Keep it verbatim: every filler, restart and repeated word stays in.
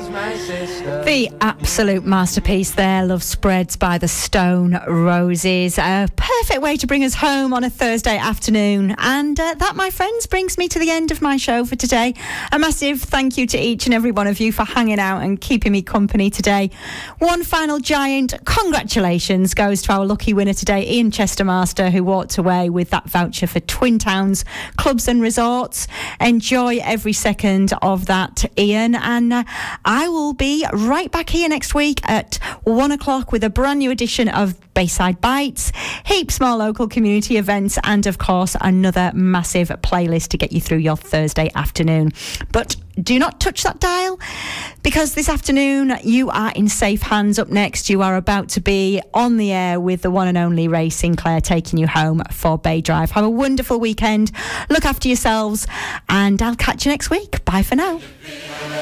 The absolute masterpiece there, Love Spreads by the Stone Roses. A perfect way to bring us home on a Thursday afternoon. And uh, that, my friends, brings me to the end of my show for today. A massive thank you to each and every one of you for hanging out and keeping me company today. One final giant congratulations goes to our lucky winner today, Ian Chestermaster, who walked away with that voucher for Twin Towns Clubs and Resorts. Enjoy every second of that, Ian. And uh, I will be right back here next week at one o'clock with a brand new edition of Bayside Bites, heaps more local community events, and of course another massive playlist to get you through your Thursday afternoon. But do not touch that dial, because this afternoon you are in safe hands. Up next, you are about to be on the air with the one and only Ray Sinclair, taking you home for Bay Drive. Have a wonderful weekend, look after yourselves, and I'll catch you next week. Bye for now.